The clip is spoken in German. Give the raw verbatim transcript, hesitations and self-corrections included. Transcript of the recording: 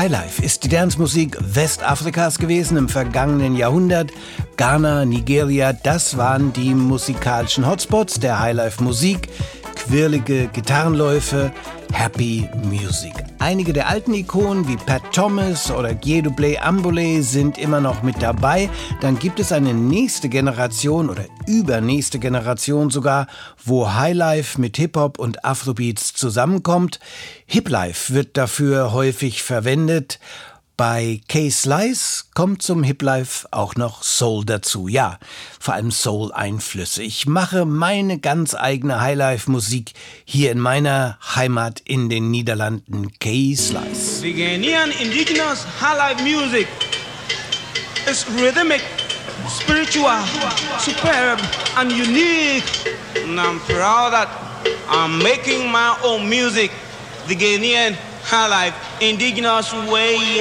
Highlife ist die Dancemusik Westafrikas gewesen im vergangenen Jahrhundert. Ghana, Nigeria, das waren die musikalischen Hotspots der Highlife-Musik. Quirlige Gitarrenläufe, Happy Music. Einige der alten Ikonen wie Pat Thomas oder Gyedu-Blay Ambole sind immer noch mit dabei. Dann gibt es eine nächste Generation oder übernächste Generation sogar, wo Highlife mit Hip-Hop und Afrobeats zusammenkommt. Hiplife wird dafür häufig verwendet. Bei K-Slice kommt zum Hiplife auch noch Soul dazu. Ja, vor allem Soul-Einflüsse. Ich mache meine ganz eigene Highlife-Musik hier in meiner Heimat in den Niederlanden, K-Slice. The Ghanaian indigenous Highlife music is rhythmic, spiritual, superb and unique. And I'm proud that I'm making my own music, the Ghanaian Highlife indigenous way.